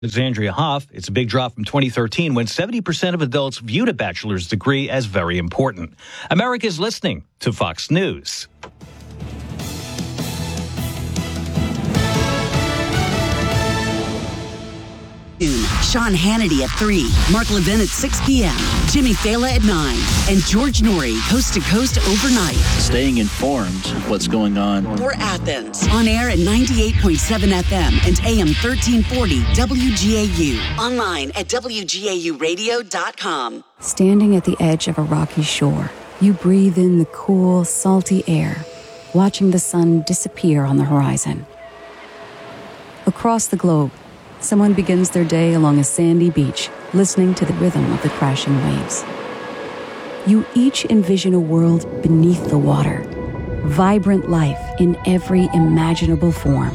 It's Andrea Hoff. It's a big drop from 2013 when 70% of adults viewed a bachelor's degree as very important. America's listening to Fox News. Sean Hannity at 3, Mark Levin at 6 p.m., Jimmy Fallon at 9, and George Norrie, coast to coast overnight. Staying informed what's going on. For Athens, on air at 98.7 FM and AM 1340 WGAU. Online at WGAUradio.com. Standing at the edge of a rocky shore, you breathe in the cool, salty air, watching the sun disappear on the horizon. Across the globe, someone begins their day along a sandy beach, listening to the rhythm of the crashing waves. You each envision a world beneath the water, vibrant life in every imaginable form.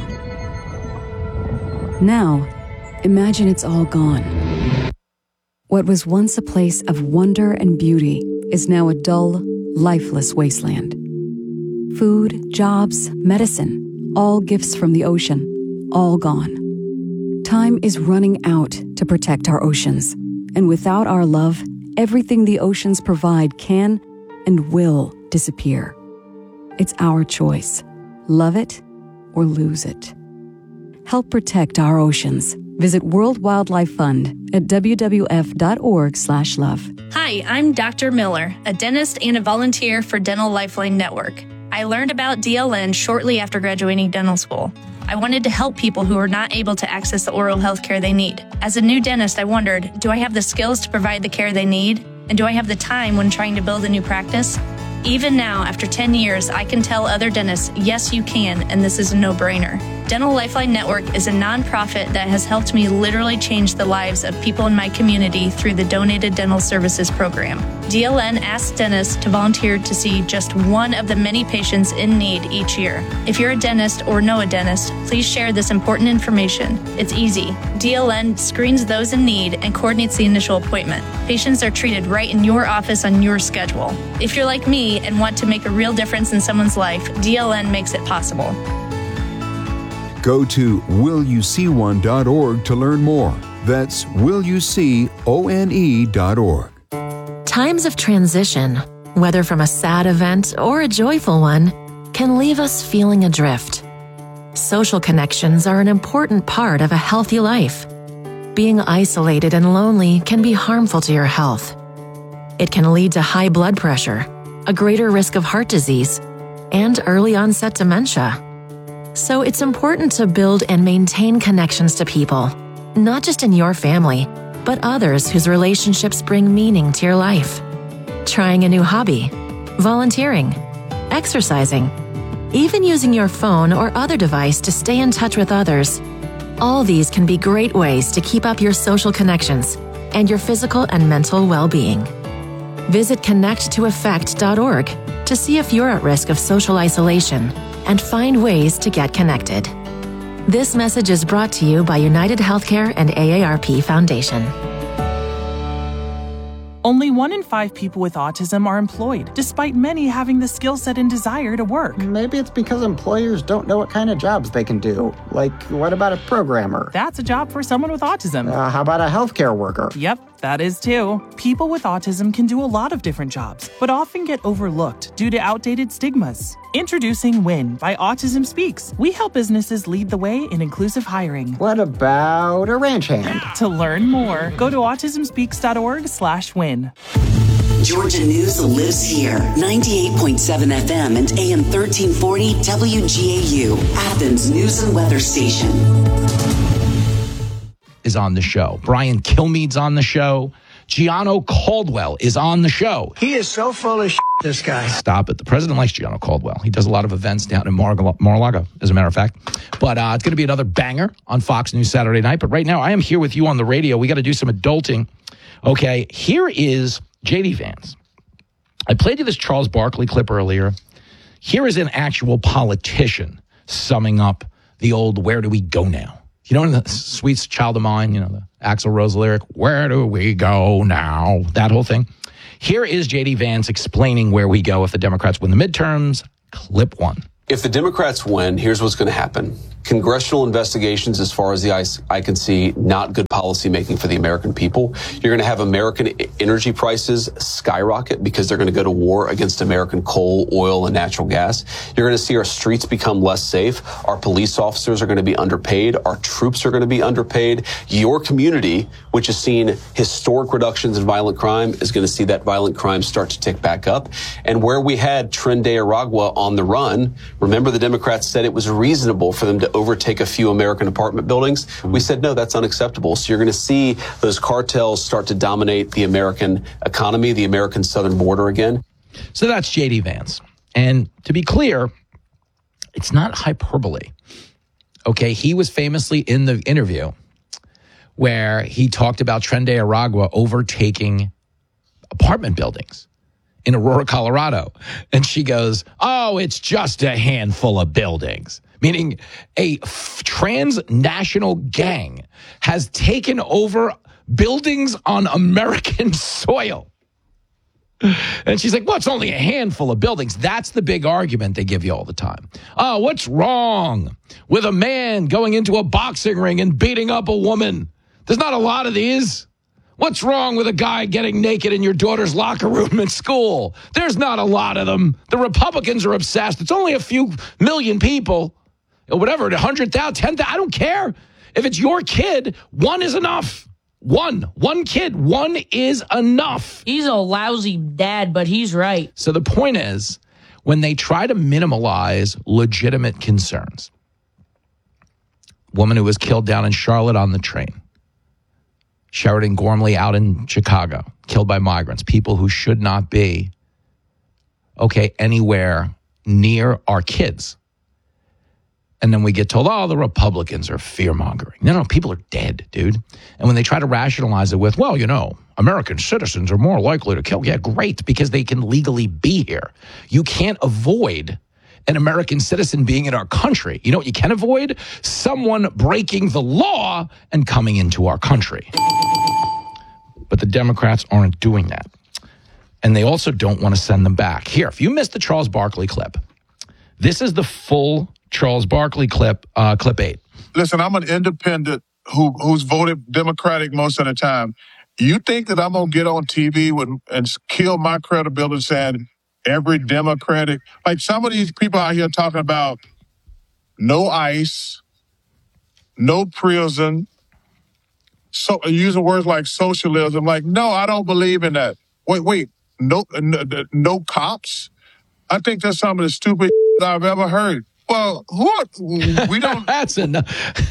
Now, imagine it's all gone. What was once a place of wonder and beauty is now a dull, lifeless wasteland. Food, jobs, medicine, all gifts from the ocean, all gone. Time is running out to protect our oceans, and without our love, everything the oceans provide can and will disappear. It's our choice. Love it or lose it. Help protect our oceans. Visit World Wildlife Fund at wwf.org/love. Hi, I'm Dr. Miller, a dentist and a volunteer for Dental Lifeline Network. I learned about DLN shortly after graduating dental school. I wanted to help people who are not able to access the oral health care they need. As a new dentist, I wondered, do I have the skills to provide the care they need? And do I have the time when trying to build a new practice? Even now, after 10 years, I can tell other dentists, yes, you can, and this is a no-brainer. Dental Lifeline Network is a nonprofit that has helped me literally change the lives of people in my community through the Donated Dental Services program. DLN asks dentists to volunteer to see just one of the many patients in need each year. If you're a dentist or know a dentist, please share this important information. It's easy. DLN screens those in need and coordinates the initial appointment. Patients are treated right in your office on your schedule. If you're like me and want to make a real difference in someone's life, DLN makes it possible. Go to willyouseeone.org to learn more. That's willyouseeone.org. Times of transition, whether from a sad event or a joyful one, can leave us feeling adrift. Social connections are an important part of a healthy life. Being isolated and lonely can be harmful to your health. It can lead to high blood pressure, a greater risk of heart disease, and early onset dementia. So it's important to build and maintain connections to people, not just in your family, but others whose relationships bring meaning to your life. Trying a new hobby, volunteering, exercising, even using your phone or other device to stay in touch with others. All these can be great ways to keep up your social connections and your physical and mental well-being. Visit connecttoeffect.org to see if you're at risk of social isolation and find ways to get connected. This message is brought to you by United Healthcare and AARP Foundation. Only 1 in 5 people with autism are employed, despite many having the skill set and desire to work. Maybe it's because employers don't know what kind of jobs they can do. Like, what about a programmer? That's a job for someone with autism. How about a healthcare worker? Yep, that is too. People with autism can do a lot of different jobs, but often get overlooked due to outdated stigmas. Introducing WIN by Autism Speaks. We help businesses lead the way in inclusive hiring. What about a ranch hand? To learn more, go to autismspeaks.org/win. Georgia News lives here. 98.7 FM and AM 1340 WGAU, Athens News and Weather Station. Is on the show. Brian Kilmeade's on the show. Gianno Caldwell is on the show. He is so full of shit, this guy. Stop it. The president likes Gianno Caldwell. He does a lot of events down in Mar-a-Lago, as a matter of fact. But it's going to be another banger on Fox News Saturday night. But right now, I am here with you on the radio. We got to do some adulting. Okay, here is J.D. Vance. I played you this Charles Barkley clip earlier. Here is an actual politician summing up the old "Where do we go now?" You know, in the Sweet Child of Mine, you know, the Axl Rose lyric, "Where do we go now?" That whole thing. Here is J.D. Vance explaining where we go if the Democrats win the midterms. Clip 1. If the Democrats win, here's what's going to happen. Congressional investigations, as far as the eye can see, not good policy making for the American people. You're going to have American energy prices skyrocket because they're going to go to war against American coal, oil, and natural gas. You're going to see our streets become less safe. Our police officers are going to be underpaid. Our troops are going to be underpaid. Your community, which has seen historic reductions in violent crime, is going to see that violent crime start to tick back up. And where we had Tren de Aragua on the run, remember the Democrats said it was reasonable for them to overtake a few American apartment buildings. We said, no, that's unacceptable. So you're going to see those cartels start to dominate the American economy, the American southern border again. So that's J.D. Vance. And to be clear, it's not hyperbole. Okay, he was famously in the interview where he talked about Tren de Aragua overtaking apartment buildings in Aurora, Colorado. And she goes, oh, it's just a handful of buildings. Meaning a transnational gang has taken over buildings on American soil. And she's like, well, it's only a handful of buildings. That's the big argument they give you all the time. Oh, what's wrong with a man going into a boxing ring and beating up a woman? There's not a lot of these. What's wrong with a guy getting naked in your daughter's locker room at school? There's not a lot of them. The Republicans are obsessed. It's only a few million people. Or whatever, 100,000, 10,000, I don't care. If it's your kid, one is enough. One kid, one is enough. He's a lousy dad, but he's right. So the point is, when they try to minimalize legitimate concerns, woman who was killed down in Charlotte on the train, Sheridan Gormley out in Chicago, killed by migrants, people who should not be, anywhere near our kids. And then we get told, oh, the Republicans are fear-mongering. No, people are dead, dude. And when they try to rationalize it with, well, American citizens are more likely to kill. Yeah, great, because they can legally be here. You can't avoid an American citizen being in our country. You know what you can avoid? Someone breaking the law and coming into our country. But the Democrats aren't doing that. And they also don't want to send them back. Here, if you missed the Charles Barkley clip, this is the full Charles Barkley clip 8. Listen, I'm an independent who's voted Democratic most of the time. You think that I'm going to get on TV and kill my credibility saying every Democratic, like some of these people out here talking about no ICE, no prison, so using words like socialism. Like, no, I don't believe in that. Wait, no cops? I think that's some of the stupid I've ever heard. Well, we don't. That's enough.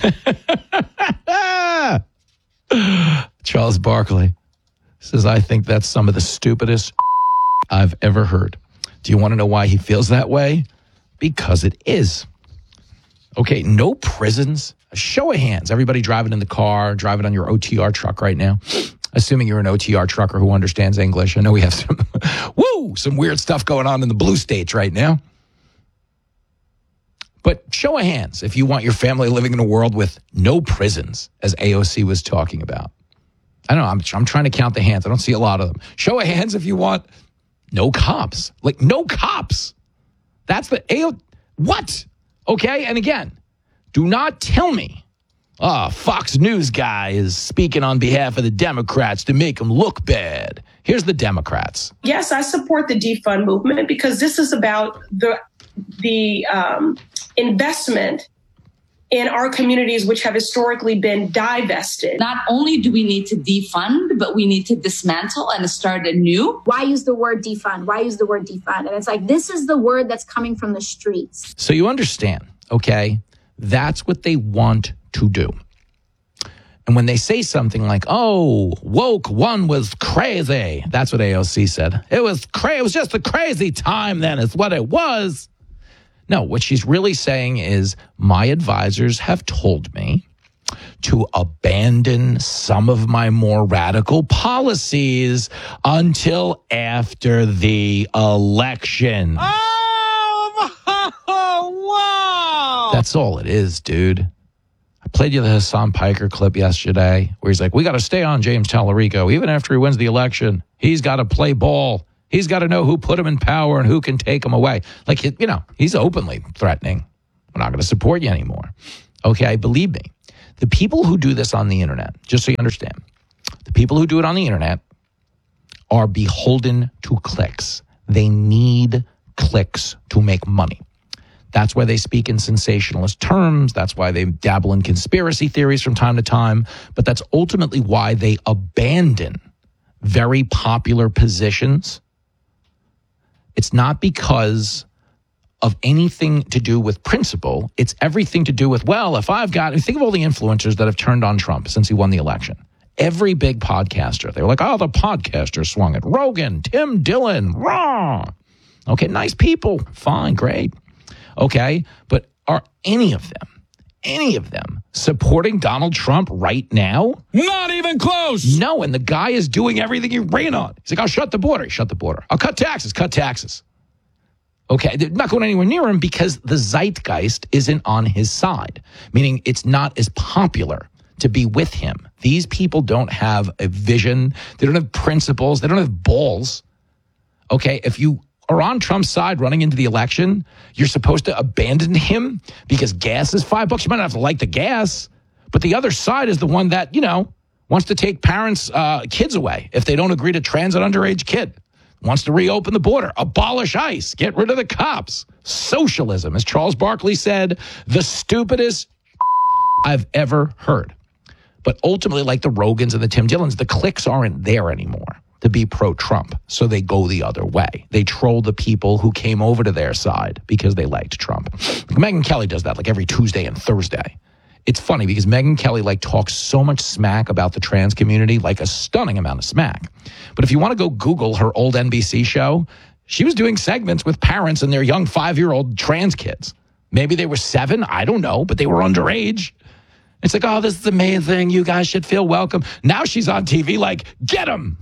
Charles Barkley says, I think that's some of the stupidest I've ever heard. Do you want to know why he feels that way? Because it is. Okay, no prisons. A show of hands. Everybody driving in the car, driving on your OTR truck right now. Assuming you're an OTR trucker who understands English. I know we have some weird stuff going on in the blue states right now. But show of hands if you want your family living in a world with no prisons, as AOC was talking about. I don't know. I'm trying to count the hands. I don't see a lot of them. Show of hands if you want no cops. Like, no cops. That's the what? Okay, and again, do not tell me, Fox News guy is speaking on behalf of the Democrats to make them look bad. Here's the Democrats. Yes, I support the defund movement because this is about the investment in our communities, which have historically been divested. Not only do we need to defund, but we need to dismantle and start anew. Why use the word defund? Why use the word defund? And it's like, this is the word that's coming from the streets. So you understand, okay? That's what they want to do. And when they say something like, oh, woke one was crazy. That's what AOC said. It was just a crazy time then is what it was. No, what she's really saying is my advisors have told me to abandon some of my more radical policies until after the election. Oh, wow. That's all it is, dude. I played you the Hassan Piker clip yesterday where he's like, we got to stay on James Tallarico. Even after he wins the election, he's got to play ball. He's got to know who put him in power and who can take him away. Like, he's openly threatening. We're not going to support you anymore. Okay, believe me. The people who do this on the internet, just so you understand, the people who do it on the internet are beholden to clicks. They need clicks to make money. That's why they speak in sensationalist terms. That's why they dabble in conspiracy theories from time to time. But that's ultimately why they abandon very popular positions. It's not because of anything to do with principle. It's everything to do with, well, if I've got, think of all the influencers that have turned on Trump since he won the election. Every big podcaster, they were like, oh, the podcaster swung it. Rogan, Tim Dillon, raw. Okay, nice people. Fine, great. Okay, but are any of them supporting Donald Trump right now? Not even close. No, and the guy is doing everything he ran on. He's like, I'll shut the border. Shut the border. I'll cut taxes. Okay, they're not going anywhere near him because the zeitgeist isn't on his side, meaning it's not as popular to be with him. These people don't have a vision. They don't have principles. They don't have balls. Okay, if you are on Trump's side running into the election, you're supposed to abandon him because gas is $5. You might not have to like the gas, but the other side is the one that, wants to take parents' kids away if they don't agree to trans an underage kid. Wants to reopen the border, abolish ICE, get rid of the cops. Socialism, as Charles Barkley said, the stupidest I've ever heard. But ultimately, like the Rogans and the Tim Dillons, the clicks aren't there anymore to be pro-Trump, so they go the other way. They troll the people who came over to their side because they liked Trump. Megyn Kelly does that like every Tuesday and Thursday. It's funny because Megyn Kelly talks so much smack about the trans community, like a stunning amount of smack. But if you want to go Google her old NBC show, she was doing segments with parents and their young 5-year-old trans kids. Maybe they were 7, I don't know, but they were underage. It's like, oh, this is amazing. You guys should feel welcome. Now she's on TV like, get them.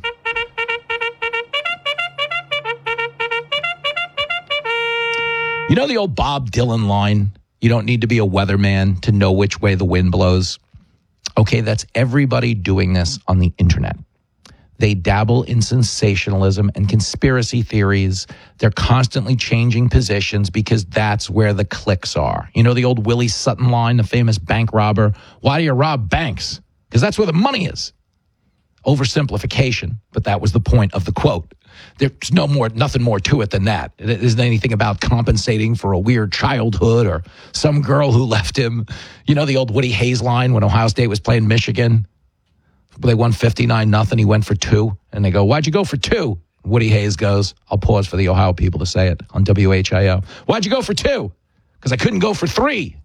You know the old Bob Dylan line? You don't need to be a weatherman to know which way the wind blows. Okay, that's everybody doing this on the internet. They dabble in sensationalism and conspiracy theories. They're constantly changing positions because that's where the clicks are. You know the old Willie Sutton line, the famous bank robber? Why do you rob banks? Because that's where the money is. Oversimplification, but that was the point of the quote. There's nothing more to it than that. It isn't anything about compensating for a weird childhood or some girl who left him. You know the old Woody Hayes line when Ohio State was playing Michigan? They won 59-0. He went for 2. And they go, why'd you go for 2? Woody Hayes goes, I'll pause for the Ohio people to say it on WHIO. Why'd you go for 2? Because I couldn't go for 3.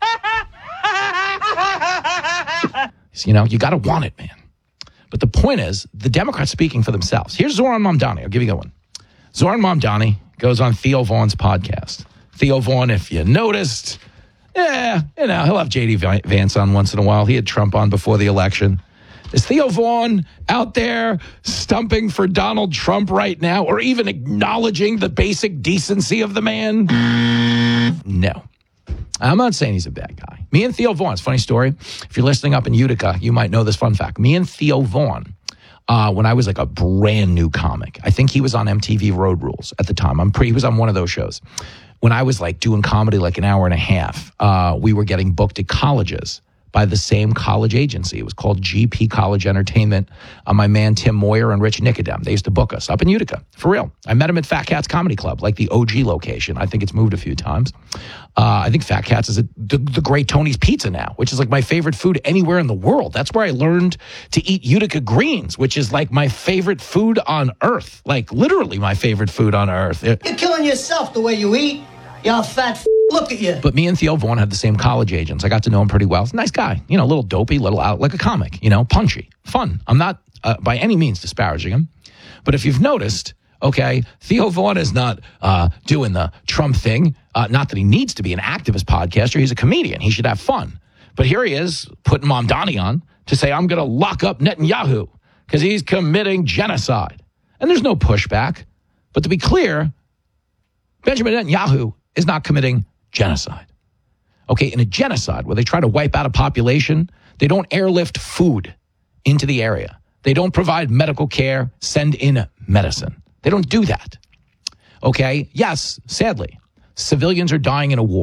You got to want it, man. But the point is, the Democrats speaking for themselves. Here's Zoran Mamdani. I'll give you a good one. Zoran Mamdani goes on Theo Vaughn's podcast. Theo Vaughn, if you noticed, he'll have J.D. Vance on once in a while. He had Trump on before the election. Is Theo Vaughn out there stumping for Donald Trump right now or even acknowledging the basic decency of the man? No. I'm not saying he's a bad guy. Me and Theo Vaughn, it's a funny story. If you're listening up in Utica, you might know this fun fact. Me and Theo Vaughn, when I was like a brand new comic, I think he was on MTV Road Rules at the time. He was on one of those shows. When I was like doing comedy like an hour and a half, we were getting booked at colleges by the same college agency. It was called GP College Entertainment. My man Tim Moyer and Rich Nicodem, they used to book us up in Utica, for real. I met him at Fat Cats Comedy Club, like the OG location. I think it's moved a few times. I think Fat Cats is the Great Tony's Pizza now, which is like my favorite food anywhere in the world. That's where I learned to eat Utica greens, which is like my favorite food on earth. Like literally my favorite food on earth. You're killing yourself the way you eat. Y'all fat look at you. But me and Theo Vaughn had the same college agents. I got to know him pretty well. He's a nice guy. A little dopey, little out, like a comic, punchy, fun. I'm not by any means disparaging him. But if you've noticed, okay, Theo Vaughn is not doing the Trump thing. Not that he needs to be an activist podcaster. He's a comedian. He should have fun. But here he is putting Mamdani on to say, I'm going to lock up Netanyahu because he's committing genocide. And there's no pushback. But to be clear, Benjamin Netanyahu is not committing genocide. Okay, in a genocide where they try to wipe out a population, they don't airlift food into the area. They don't provide medical care, send in medicine. They don't do that. Okay, yes, sadly, civilians are dying in a war.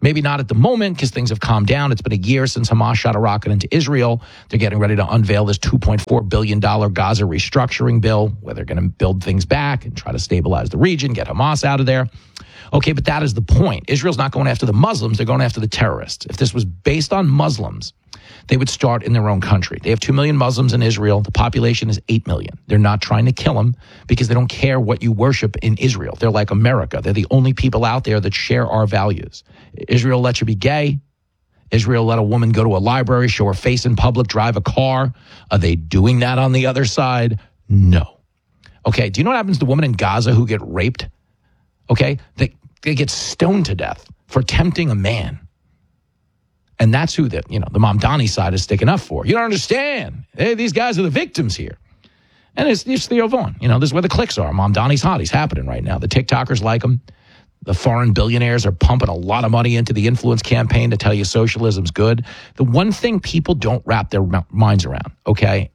Maybe not at the moment because things have calmed down. It's been a year since Hamas shot a rocket into Israel. They're getting ready to unveil this $2.4 billion Gaza restructuring bill where they're going to build things back and try to stabilize the region, get Hamas out of there. Okay, but that is the point. Israel's not going after the Muslims. They're going after the terrorists. If this was based on Muslims, they would start in their own country. They have 2 million Muslims in Israel. The population is 8 million. They're not trying to kill them because they don't care what you worship in Israel. They're like America. They're the only people out there that share our values. Israel lets you be gay. Israel let a woman go to a library, show her face in public, drive a car. Are they doing that on the other side? No. Okay, do you know what happens to women in Gaza who get raped? Okay, they get stoned to death for tempting a man. And that's who the Mamdani side is sticking up for. You don't understand. Hey, these guys are the victims here. And it's Theo Vaughn. This is where the clicks are. Mamdani's hot. He's happening right now. The TikTokers like him. The foreign billionaires are pumping a lot of money into the influence campaign to tell you socialism's good. The one thing people don't wrap their minds around, okay,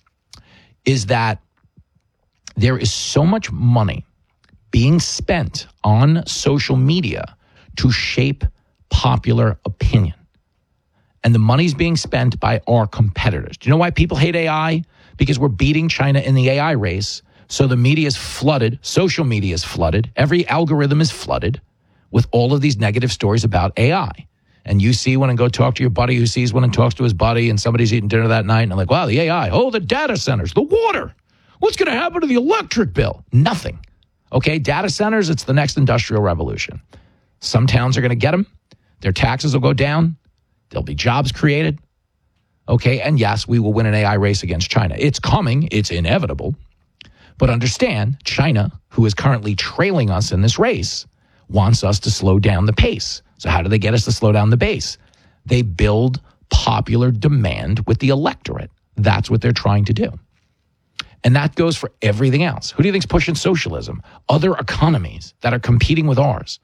is that there is so much money being spent on social media to shape popular opinion. And the money's being spent by our competitors. Do you know why people hate AI? Because we're beating China in the AI race. So the media is flooded. Social media is flooded. Every algorithm is flooded with all of these negative stories about AI. And you see one and go talk to your buddy who sees one and talks to his buddy, and somebody's eating dinner that night and they're like, wow, the AI. Oh, the data centers, the water. What's going to happen to the electric bill? Nothing. Okay, data centers, it's the next industrial revolution. Some towns are going to get them. Their taxes will go down. There'll be jobs created. Okay, and yes, we will win an AI race against China. It's coming. It's inevitable. But understand, China, who is currently trailing us in this race, wants us to slow down the pace. So how do they get us to slow down the pace? They build popular demand with the electorate. That's what they're trying to do. And that goes for everything else. Who do you think's pushing socialism? Other economies that are competing with ours.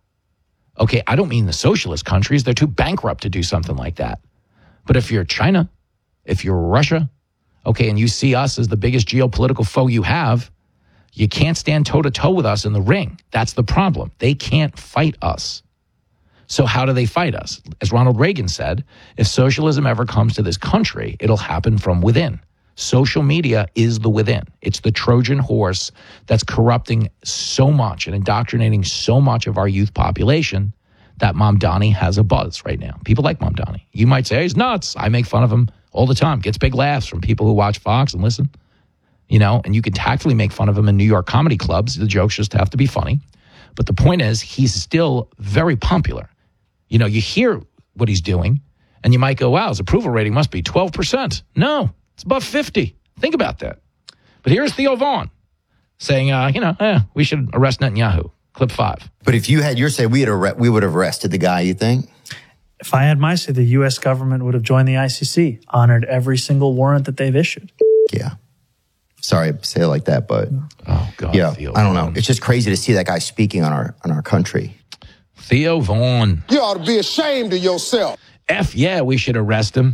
Okay, I don't mean the socialist countries. They're too bankrupt to do something like that. But if you're China, if you're Russia, okay, and you see us as the biggest geopolitical foe you have, you can't stand toe-to-toe with us in the ring. That's the problem. They can't fight us. So how do they fight us? As Ronald Reagan said, if socialism ever comes to this country, it'll happen from within. Social media is the within. It's the Trojan horse that's corrupting so much and indoctrinating so much of our youth population that Mamdani has a buzz right now. People like Mamdani. You might say, hey, he's nuts. I make fun of him all the time. Gets big laughs from people who watch Fox and listen. And you can tactfully make fun of him in New York comedy clubs. The jokes just have to be funny. But the point is, he's still very popular. You hear what he's doing, and you might go, wow, his approval rating must be 12%. No, it's above 50. Think about that. But here's Theo Vaughn saying, we should arrest Netanyahu. Clip 5. But if you had your say, we would have arrested the guy, you think? If I had my say, the U.S. government would have joined the ICC, honored every single warrant that they've issued. Yeah. Sorry to say it like that, but oh God, yeah, Theo I don't know. Vaughn. It's just crazy to see that guy speaking on our country. Theo Vaughn. You ought to be ashamed of yourself. Yeah, we should arrest him.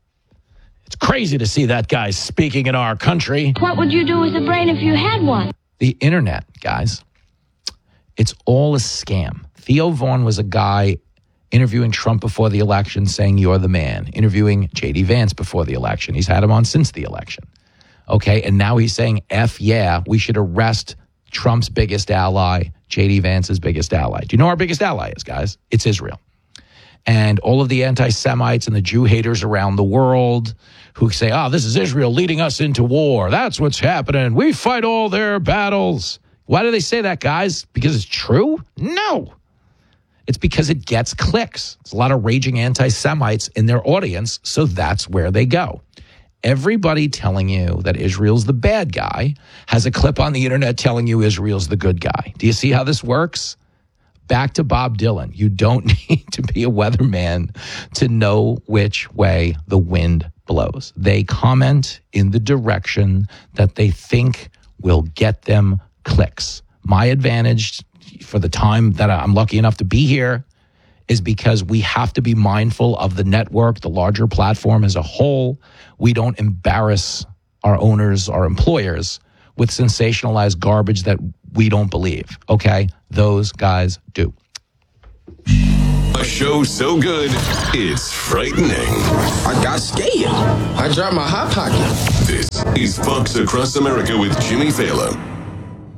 It's crazy to see that guy speaking in our country. What would you do with a brain if you had one? The internet, guys. It's all a scam. Theo Vaughn was a guy interviewing Trump before the election saying, you're the man. Interviewing J.D. Vance before the election. He's had him on since the election. Okay, and now he's saying, we should arrest Trump's biggest ally, J.D. Vance's biggest ally. Do you know who our biggest ally is, guys? It's Israel. And all of the anti-Semites and the Jew haters around the world who say, this is Israel leading us into war. That's what's happening. We fight all their battles. Why do they say that, guys? Because it's true? No. It's because it gets clicks. There's a lot of raging anti-Semites in their audience, so that's where they go. Everybody telling you that Israel's the bad guy has a clip on the internet telling you Israel's the good guy. Do you see how this works? Back to Bob Dylan. You don't need to be a weatherman to know which way the wind blows. They comment in the direction that they think will get them clicks. My advantage for the time that I'm lucky enough to be here is because we have to be mindful of the network, the larger platform as a whole. We don't embarrass our owners, our employers, with sensationalized garbage that we don't believe, okay? Those guys do. A show so good, it's frightening. I got scared. I dropped my hot pocket. This is Fox Across America with Jimmy Fallon.